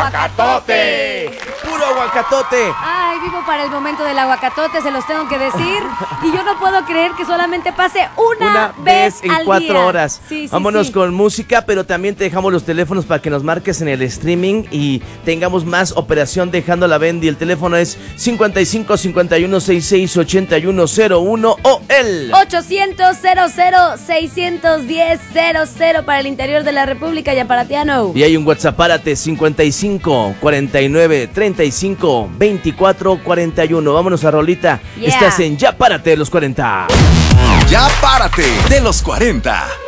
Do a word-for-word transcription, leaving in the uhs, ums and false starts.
aguacatote. ¡Puro aguacatote! Ay, vivo para el momento del aguacatote, se los tengo que decir. Y yo no puedo creer que solamente pase una, Una vez, vez en al cuatro día. horas. Sí, sí, Vámonos sí. con música, pero también te dejamos los teléfonos para que nos marques en el streaming y tengamos más operación dejando la Bendy. El teléfono es cincuenta y cinco, cincuenta y uno, sesenta y seis, ochenta y uno cero uno o el ochocientos, cero cero, seiscientos diez, cero cero para el interior de la República y Aparatiano. Y hay un WhatsApp, párate, cincuenta y cinco, cuarenta y nueve, treinta y cinco, veinticuatro, cuarenta y uno. Vámonos a rolita. Yeah. Estás en Ya Párate de los cuarenta. Ya Párate de los cuarenta.